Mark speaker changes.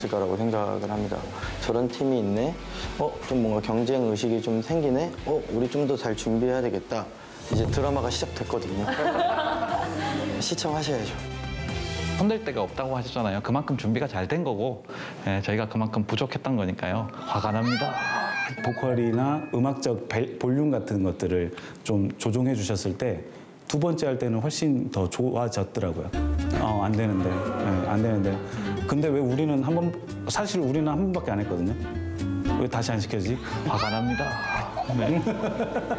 Speaker 1: 거라고 생각을 합니다. 저런 팀이 있네. 좀 뭔가 경쟁 의식이 좀 생기네. 우리 좀 더 잘 준비해야 되겠다. 이제 드라마가 시작됐거든요. 시청하셔야죠.
Speaker 2: 손댈 데가 없다고 하셨잖아요. 그만큼 준비가 잘 된 거고 저희가 그만큼 부족했던 거니까요. 화가 납니다.
Speaker 3: 보컬이나 음악적 볼륨 같은 것들을 좀 조정해 주셨을 때 두 번째 할 때는 훨씬 더 좋아졌더라고요. 안 되는데, 안 되는데. 근데 왜 우리는 사실 우리는 한 번밖에 안 했거든요. 왜 다시 안 시켜지?
Speaker 2: 화가 납니다. 네.